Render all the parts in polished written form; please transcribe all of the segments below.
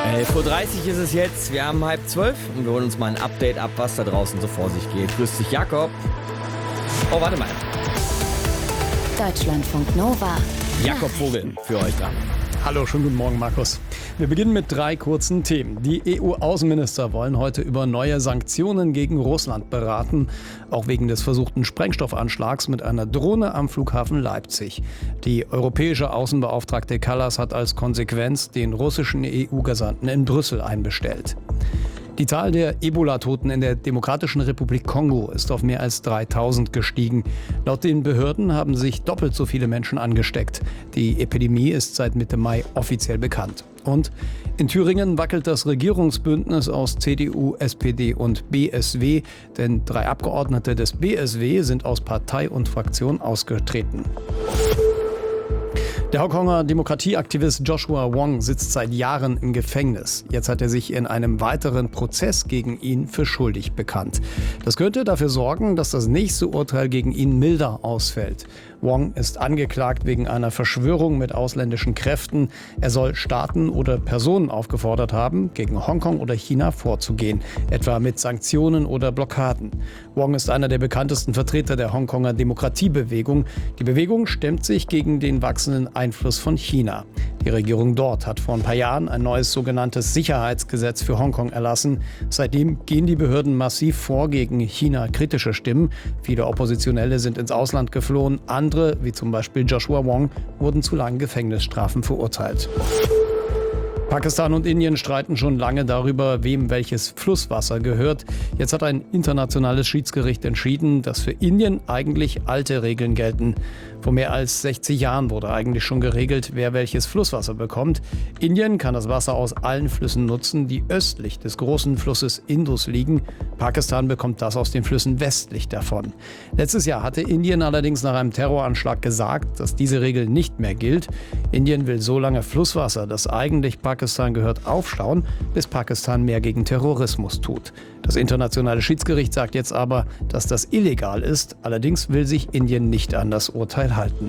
11:30 Uhr ist es jetzt, wir haben 11:30 und wir holen uns mal ein Update ab, was da draußen so vor sich geht. Grüß dich, Jakob. Oh, warte mal. Deutschlandfunk Nova. Jakob Vogel für euch dran. Hallo, schönen guten Morgen, Markus. Wir beginnen mit 3 kurzen Themen. Die EU-Außenminister wollen heute über neue Sanktionen gegen Russland beraten, auch wegen des versuchten Sprengstoffanschlags mit einer Drohne am Flughafen Leipzig. Die europäische Außenbeauftragte Kallas hat als Konsequenz den russischen EU-Gesandten in Brüssel einbestellt. Die Zahl der Ebola-Toten in der Demokratischen Republik Kongo ist auf mehr als 3000 gestiegen. Laut den Behörden haben sich doppelt so viele Menschen angesteckt. Die Epidemie ist seit Mitte Mai offiziell bekannt. Und in Thüringen wackelt das Regierungsbündnis aus CDU, SPD und BSW, denn 3 Abgeordnete des BSW sind aus Partei und Fraktion ausgetreten. Der Hongkonger Demokratieaktivist Joshua Wong sitzt seit Jahren im Gefängnis. Jetzt hat er sich in einem weiteren Prozess gegen ihn für schuldig bekannt. Das könnte dafür sorgen, dass das nächste Urteil gegen ihn milder ausfällt. Wong ist angeklagt wegen einer Verschwörung mit ausländischen Kräften. Er soll Staaten oder Personen aufgefordert haben, gegen Hongkong oder China vorzugehen, etwa mit Sanktionen oder Blockaden. Wong ist einer der bekanntesten Vertreter der Hongkonger Demokratiebewegung. Die Bewegung stemmt sich gegen den wachsenden Einfluss von China. Die Regierung dort hat vor ein paar Jahren ein neues sogenanntes Sicherheitsgesetz für Hongkong erlassen. Seitdem gehen die Behörden massiv vor gegen China-kritische Stimmen. Viele Oppositionelle sind ins Ausland geflohen. Andere, wie zum Beispiel Joshua Wong, wurden zu langen Gefängnisstrafen verurteilt. Pakistan und Indien streiten schon lange darüber, wem welches Flusswasser gehört. Jetzt hat ein internationales Schiedsgericht entschieden, dass für Indien eigentlich alte Regeln gelten. Vor mehr als 60 Jahren wurde eigentlich schon geregelt, wer welches Flusswasser bekommt. Indien kann das Wasser aus allen Flüssen nutzen, die östlich des großen Flusses Indus liegen. Pakistan bekommt das aus den Flüssen westlich davon. Letztes Jahr hatte Indien allerdings nach einem Terroranschlag gesagt, dass diese Regel nicht mehr gilt. Indien will so lange Flusswasser, das eigentlich Pakistan gehört, aufstauen, bis Pakistan mehr gegen Terrorismus tut. Das internationale Schiedsgericht sagt jetzt aber, dass das illegal ist. Allerdings will sich Indien nicht an das Urteil halten.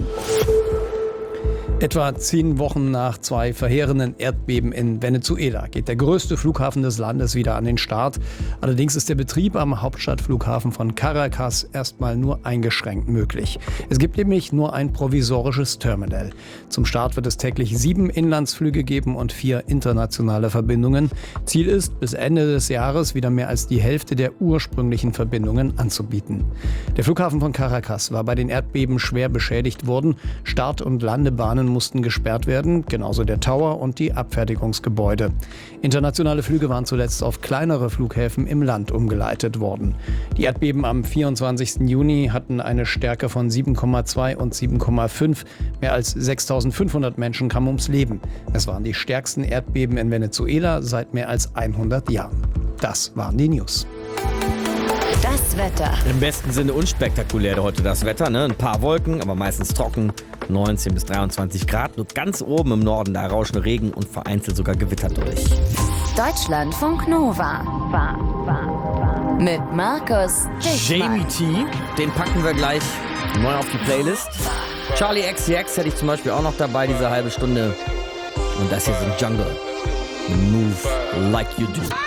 Etwa 10 Wochen nach 2 verheerenden Erdbeben in Venezuela geht der größte Flughafen des Landes wieder an den Start. Allerdings ist der Betrieb am Hauptstadtflughafen von Caracas erstmal nur eingeschränkt möglich. Es gibt nämlich nur ein provisorisches Terminal. Zum Start wird es täglich 7 Inlandsflüge geben und 4 internationale Verbindungen. Ziel ist, bis Ende des Jahres wieder mehr als die Hälfte der ursprünglichen Verbindungen anzubieten. Der Flughafen von Caracas war bei den Erdbeben schwer beschädigt worden. Start- und Landebahnen mussten gesperrt werden, genauso der Tower und die Abfertigungsgebäude. Internationale Flüge waren zuletzt auf kleinere Flughäfen im Land umgeleitet worden. Die Erdbeben am 24. Juni hatten eine Stärke von 7,2 und 7,5. Mehr als 6.500 Menschen kamen ums Leben. Es waren die stärksten Erdbeben in Venezuela seit mehr als 100 Jahren. Das waren die News. Das Wetter. Im besten Sinne unspektakulär heute das Wetter, ne? Ein paar Wolken, aber meistens trocken. 19 bis 23 Grad. Nur ganz oben im Norden, da rauschen Regen und vereinzelt sogar Gewitter durch. Deutschlandfunk Nova. Mit Markus Jamie T, den packen wir gleich neu auf die Playlist. Charlie XCX hätte ich zum Beispiel auch noch dabei, diese halbe Stunde. Und das hier sind Jungle. Move like you do.